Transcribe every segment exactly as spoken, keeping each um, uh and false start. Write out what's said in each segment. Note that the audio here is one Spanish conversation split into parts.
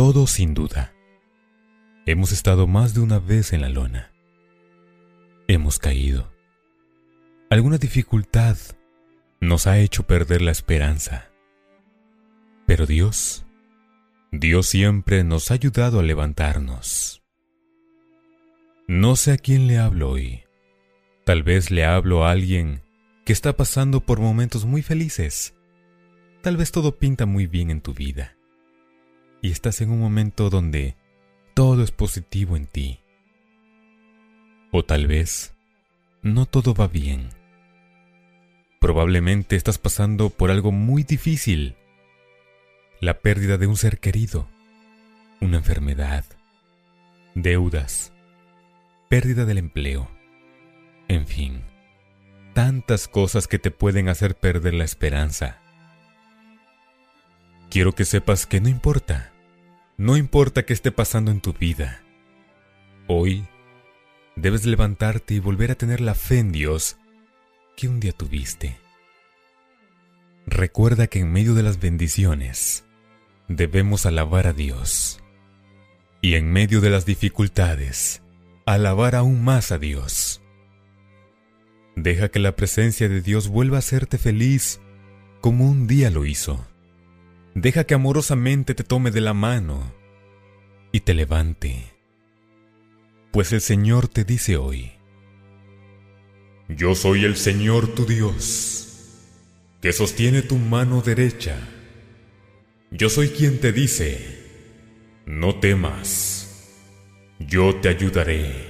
Todos, sin duda, hemos estado más de una vez en la lona. Hemos caído. Alguna dificultad nos ha hecho perder la esperanza. Pero Dios, Dios siempre nos ha ayudado a levantarnos. No sé a quién le hablo hoy. Tal vez le hablo a alguien que está pasando por momentos muy felices. Tal vez todo pinta muy bien en tu vida. Y estás en un momento donde todo es positivo en ti. O tal vez no todo va bien. Probablemente estás pasando por algo muy difícil. La pérdida de un ser querido, una enfermedad, deudas, pérdida del empleo, en fin, tantas cosas que te pueden hacer perder la esperanza. Quiero que sepas que no importa, no importa qué esté pasando en tu vida. Hoy debes levantarte y volver a tener la fe en Dios que un día tuviste. Recuerda que en medio de las bendiciones debemos alabar a Dios. Y en medio de las dificultades, alabar aún más a Dios. Deja que la presencia de Dios vuelva a hacerte feliz como un día lo hizo. Deja que amorosamente te tome de la mano y te levante. Pues el Señor te dice hoy: Yo soy el Señor tu Dios, que sostiene tu mano derecha. Yo soy quien te dice: No temas, yo te ayudaré.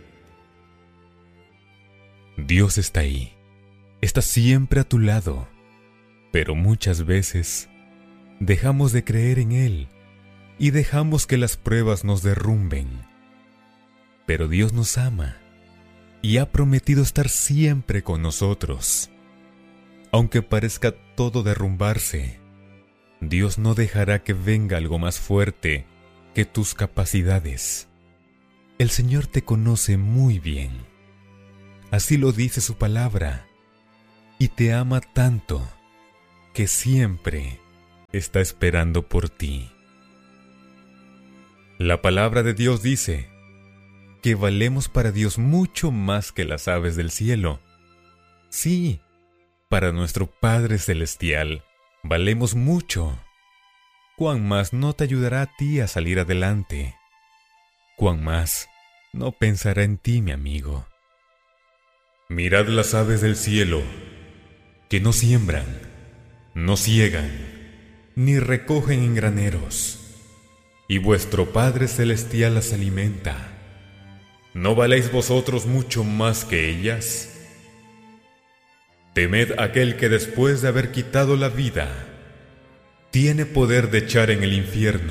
Dios está ahí, está siempre a tu lado, pero muchas veces dejamos de creer en Él y dejamos que las pruebas nos derrumben. Pero Dios nos ama y ha prometido estar siempre con nosotros. Aunque parezca todo derrumbarse, Dios no dejará que venga algo más fuerte que tus capacidades. El Señor te conoce muy bien. Así lo dice su palabra, y te ama tanto que siempre está esperando por ti. La palabra de Dios dice que valemos para Dios mucho más que las aves del cielo. Sí, para nuestro Padre Celestial valemos mucho. ¿Cuán más no te ayudará a ti a salir adelante? ¿Cuán más no pensará en ti, mi amigo? Mirad las aves del cielo, que no siembran, no siegan, ni recogen en graneros, y vuestro Padre Celestial las alimenta. ¿No valéis vosotros mucho más que ellas? Temed aquel que después de haber quitado la vida, tiene poder de echar en el infierno.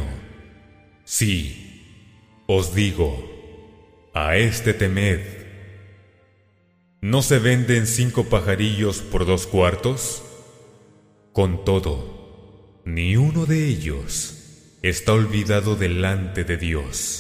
Sí, os digo, a este temed. ¿No se venden cinco pajarillos por dos cuartos? Con todo, ni uno de ellos está olvidado delante de Dios.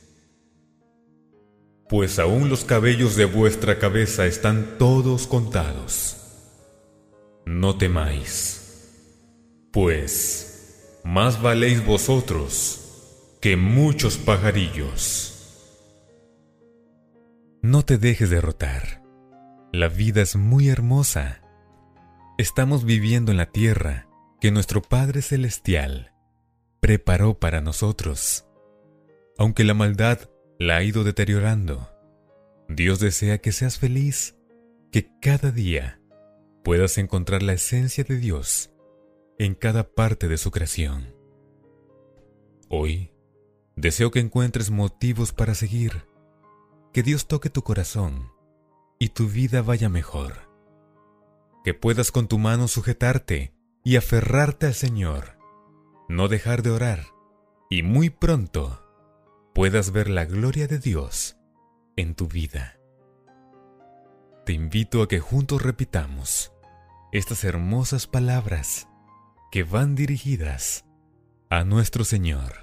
Pues aún los cabellos de vuestra cabeza están todos contados. No temáis, pues más valéis vosotros que muchos pajarillos. No te dejes derrotar. La vida es muy hermosa. Estamos viviendo en la tierra que nuestro Padre Celestial preparó para nosotros. Aunque la maldad la ha ido deteriorando, Dios desea que seas feliz, que cada día puedas encontrar la esencia de Dios en cada parte de su creación. Hoy, deseo que encuentres motivos para seguir, que Dios toque tu corazón y tu vida vaya mejor. Que puedas con tu mano sujetarte y aferrarte al Señor, no dejar de orar, y muy pronto puedas ver la gloria de Dios en tu vida. Te invito a que juntos repitamos estas hermosas palabras que van dirigidas a nuestro Señor.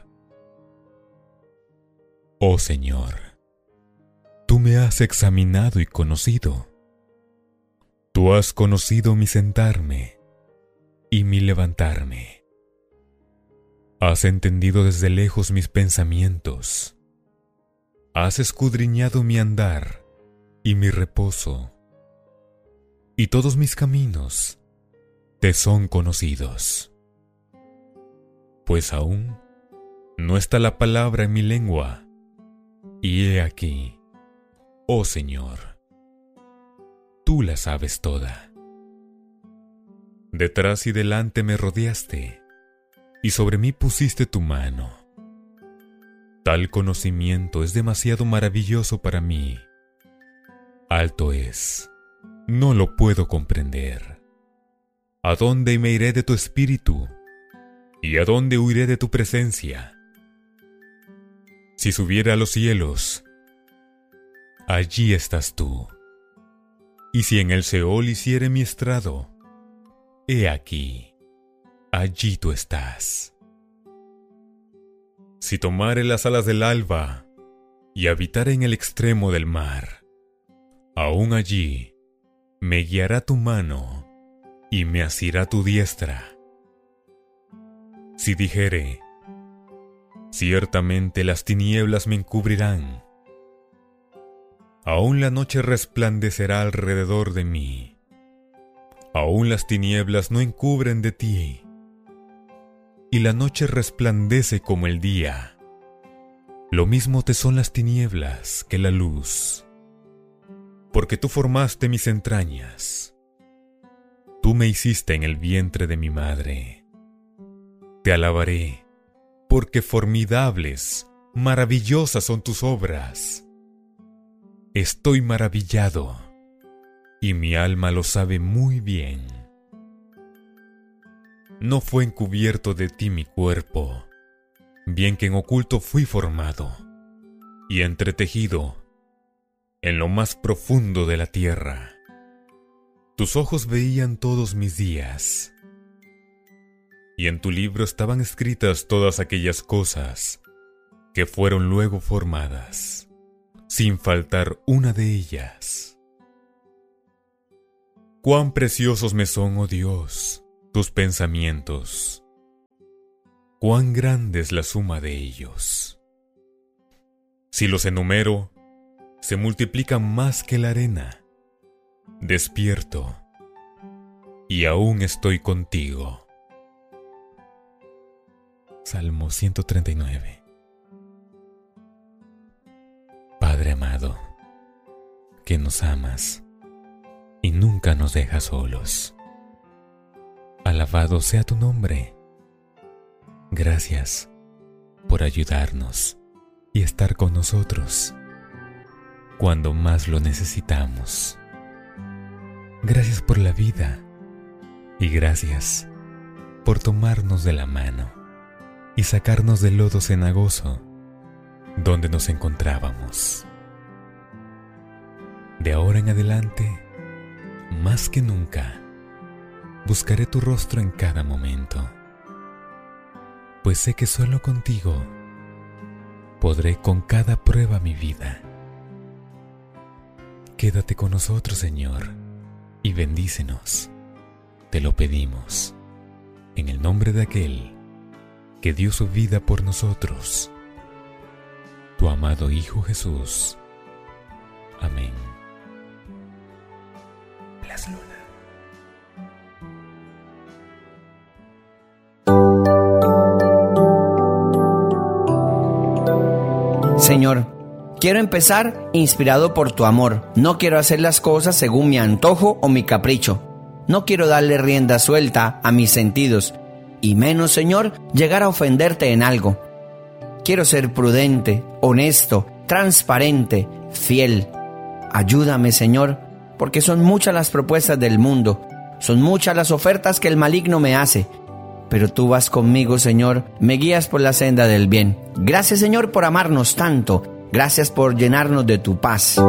Oh Señor, tú me has examinado y conocido. Tú has conocido mi sentarme y mi levantarme. Has entendido desde lejos mis pensamientos. Has escudriñado mi andar y mi reposo. Y todos mis caminos te son conocidos. Pues aún no está la palabra en mi lengua. Y he aquí, oh Señor, tú la sabes toda. Detrás y delante me rodeaste, y sobre mí pusiste tu mano. Tal conocimiento es demasiado maravilloso para mí. Alto es, no lo puedo comprender. ¿A dónde me iré de tu espíritu? ¿Y a dónde huiré de tu presencia? Si subiera a los cielos, allí estás tú. Y si en el Seol hiciere mi estrado, he aquí, allí tú estás. Si tomare las alas del alba y habitare en el extremo del mar, aún allí me guiará tu mano y me asirá tu diestra. Si dijere, ciertamente las tinieblas me encubrirán, aún la noche resplandecerá alrededor de mí. Aún las tinieblas no encubren de ti, y la noche resplandece como el día. Lo mismo te son las tinieblas que la luz, porque tú formaste mis entrañas. Tú me hiciste en el vientre de mi madre. Te alabaré, porque formidables, maravillosas son tus obras. Estoy maravillado, y mi alma lo sabe muy bien. No fue encubierto de ti mi cuerpo, bien que en oculto fui formado, y entretejido en lo más profundo de la tierra. Tus ojos veían todos mis días, y en tu libro estaban escritas todas aquellas cosas que fueron luego formadas, sin faltar una de ellas. Cuán preciosos me son, oh Dios, tus pensamientos. Cuán grande es la suma de ellos. Si los enumero, se multiplican más que la arena. Despierto, y aún estoy contigo. Salmo ciento treinta y nueve. Padre amado, que nos amas y nunca nos dejas solos. Alabado sea tu nombre. Gracias por ayudarnos y estar con nosotros cuando más lo necesitamos. Gracias por la vida y gracias por tomarnos de la mano y sacarnos del lodo cenagoso donde nos encontrábamos. De ahora en adelante, más que nunca, buscaré tu rostro en cada momento, pues sé que solo contigo podré con cada prueba mi vida. Quédate con nosotros, Señor, y bendícenos. Te lo pedimos, en el nombre de aquel que dio su vida por nosotros, tu amado Hijo Jesús. Amén. Blas Luna. Señor, quiero empezar inspirado por tu amor. No quiero hacer las cosas según mi antojo o mi capricho. No quiero darle rienda suelta a mis sentidos, y menos, Señor, llegar a ofenderte en algo. Quiero ser prudente, honesto, transparente, fiel. Ayúdame, Señor, porque son muchas las propuestas del mundo, son muchas las ofertas que el maligno me hace. Pero tú vas conmigo, Señor, me guías por la senda del bien. Gracias, Señor, por amarnos tanto. Gracias por llenarnos de tu paz.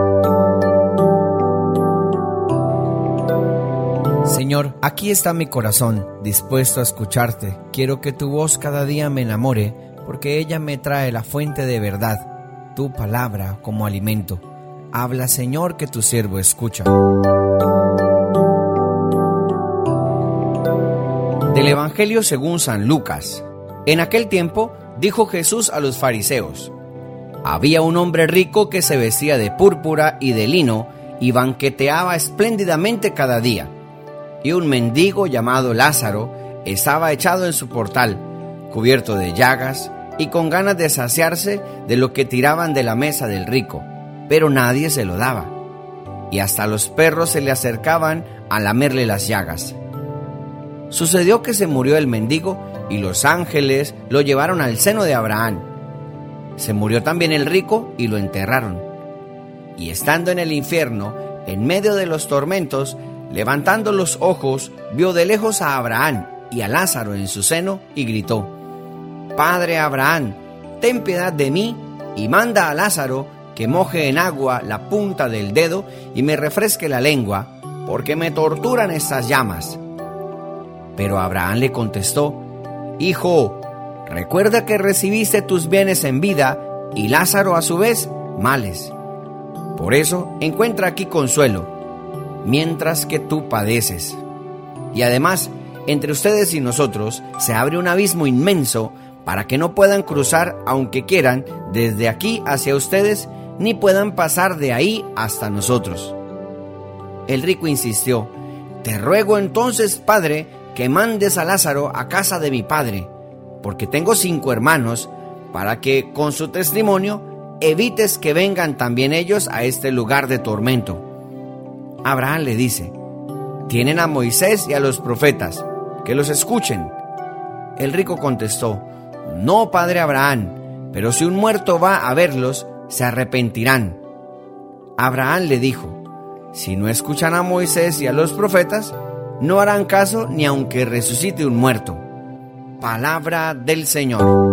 Señor, aquí está mi corazón, dispuesto a escucharte. Quiero que tu voz cada día me enamore, porque ella me trae la fuente de verdad, tu palabra como alimento. Habla, Señor, que tu siervo escucha. Del Evangelio según San Lucas. En aquel tiempo dijo Jesús a los fariseos: había un hombre rico que se vestía de púrpura y de lino y banqueteaba espléndidamente cada día. Y un mendigo llamado Lázaro estaba echado en su portal, cubierto de llagas y con ganas de saciarse de lo que tiraban de la mesa del rico, pero nadie se lo daba. Y hasta los perros se le acercaban a lamerle las llagas. Sucedió que se murió el mendigo y los ángeles lo llevaron al seno de Abraham. Se murió también el rico y lo enterraron. Y estando en el infierno, en medio de los tormentos, levantando los ojos, vio de lejos a Abraham y a Lázaro en su seno y gritó: Padre Abraham, ten piedad de mí y manda a Lázaro que moje en agua la punta del dedo y me refresque la lengua, porque me torturan estas llamas. Pero Abraham le contestó: Hijo, recuerda que recibiste tus bienes en vida y Lázaro a su vez males. Por eso encuentra aquí consuelo, mientras que tú padeces. Y además, entre ustedes y nosotros se abre un abismo inmenso para que no puedan cruzar, aunque quieran, desde aquí hacia ustedes, ni puedan pasar de ahí hasta nosotros. El rico insistió: Te ruego entonces, padre, que mandes a Lázaro a casa de mi padre, porque tengo cinco hermanos, para que con su testimonio evites que vengan también ellos a este lugar de tormento. Abraham le dice: Tienen a Moisés y a los profetas, que los escuchen. El rico contestó: No, padre Abraham, pero si un muerto va a verlos, se arrepentirán. Abraham le dijo: Si no escuchan a Moisés y a los profetas, no harán caso ni aunque resucite un muerto. Palabra del Señor.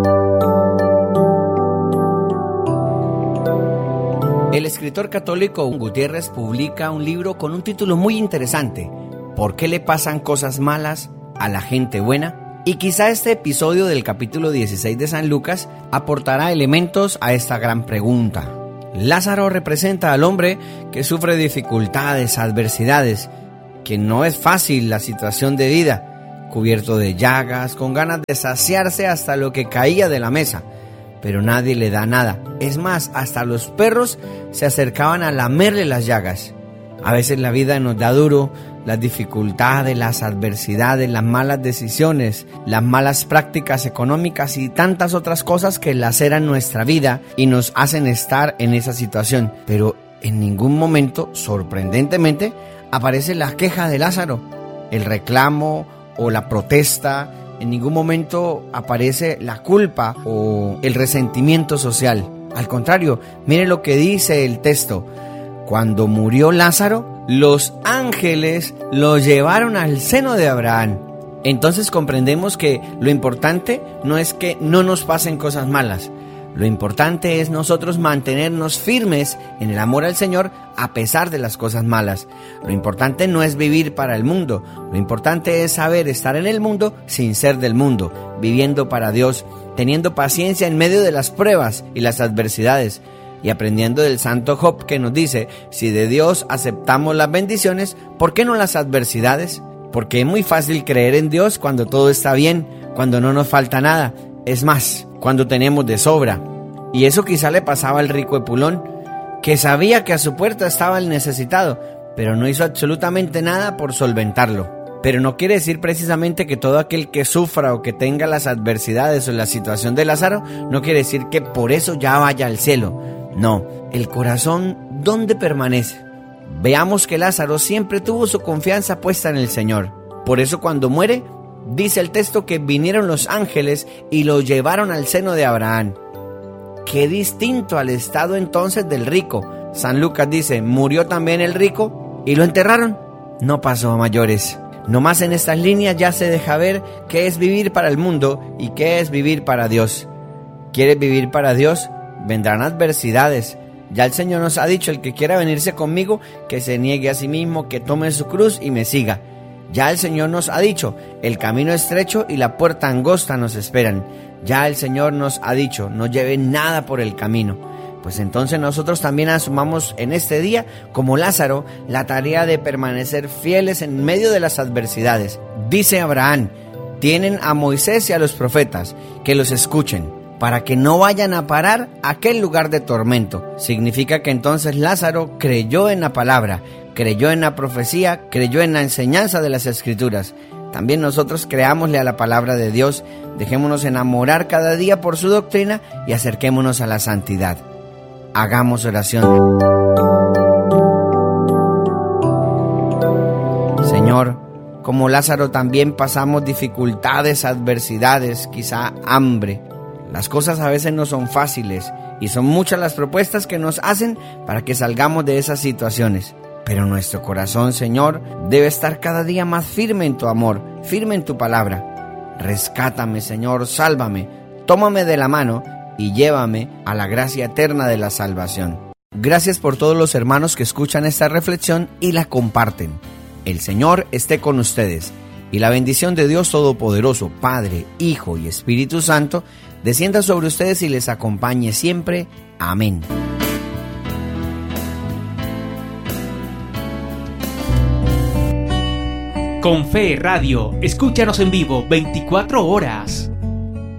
El escritor católico Gutiérrez publica un libro con un título muy interesante: ¿Por qué le pasan cosas malas a la gente buena? Y quizá este episodio del capítulo dieciséis de San Lucas aportará elementos a esta gran pregunta. Lázaro representa al hombre que sufre dificultades, adversidades, que no es fácil la situación de vida, cubierto de llagas, con ganas de saciarse hasta lo que caía de la mesa, pero nadie le da nada. Es más, hasta los perros se acercaban a lamerle las llagas. A veces la vida nos da duro, las dificultades, las adversidades, las malas decisiones, las malas prácticas económicas y tantas otras cosas que laceran nuestra vida y nos hacen estar en esa situación. Pero en ningún momento, sorprendentemente, aparece la queja de Lázaro, el reclamo o la protesta. En ningún momento aparece la culpa o el resentimiento social. Al contrario, mire lo que dice el texto: Cuando murió Lázaro, los ángeles lo llevaron al seno de Abraham. Entonces comprendemos que lo importante no es que no nos pasen cosas malas. Lo importante es nosotros mantenernos firmes en el amor al Señor a pesar de las cosas malas. Lo importante no es vivir para el mundo. Lo importante es saber estar en el mundo sin ser del mundo, viviendo para Dios, teniendo paciencia en medio de las pruebas y las adversidades, y aprendiendo del santo Job, que nos dice: si de Dios aceptamos las bendiciones, ¿por qué no las adversidades? Porque es muy fácil creer en Dios cuando todo está bien, cuando no nos falta nada. Es más, cuando tenemos de sobra. Y eso quizá le pasaba al rico Epulón, que sabía que a su puerta estaba el necesitado, pero no hizo absolutamente nada por solventarlo. Pero no quiere decir precisamente que todo aquel que sufra o que tenga las adversidades o la situación de Lázaro, no quiere decir que por eso ya vaya al cielo. No, el corazón, ¿dónde permanece? Veamos que Lázaro siempre tuvo su confianza puesta en el Señor. Por eso cuando muere, dice el texto que vinieron los ángeles y lo llevaron al seno de Abraham. Qué distinto al estado entonces del rico. San Lucas dice: murió también el rico y lo enterraron. No pasó a mayores. Nomás en estas líneas ya se deja ver qué es vivir para el mundo y qué es vivir para Dios. ¿Quieres vivir para Dios? Vendrán adversidades. Ya el Señor nos ha dicho: el que quiera venirse conmigo, que se niegue a sí mismo, que tome su cruz y me siga. Ya el Señor nos ha dicho: el camino estrecho y la puerta angosta nos esperan. Ya el Señor nos ha dicho: no lleven nada por el camino. Pues entonces nosotros también asumamos en este día, como Lázaro, la tarea de permanecer fieles en medio de las adversidades. Dice Abraham: Tienen a Moisés y a los profetas, que los escuchen, para que no vayan a parar a aquel lugar de tormento. Significa que entonces Lázaro creyó en la palabra, creyó en la profecía, creyó en la enseñanza de las Escrituras. También nosotros creámosle a la palabra de Dios, dejémonos enamorar cada día por su doctrina y acerquémonos a la santidad. Hagamos oración. Señor, como Lázaro también pasamos dificultades, adversidades, quizá hambre. Las cosas a veces no son fáciles y son muchas las propuestas que nos hacen para que salgamos de esas situaciones. Pero nuestro corazón, Señor, debe estar cada día más firme en tu amor, firme en tu palabra. Rescátame, Señor, sálvame, tómame de la mano y llévame a la gracia eterna de la salvación. Gracias por todos los hermanos que escuchan esta reflexión y la comparten. El Señor esté con ustedes y la bendición de Dios Todopoderoso, Padre, Hijo y Espíritu Santo, descienda sobre ustedes y les acompañe siempre. Amén. Con Fe Radio, escúchanos en vivo veinticuatro horas.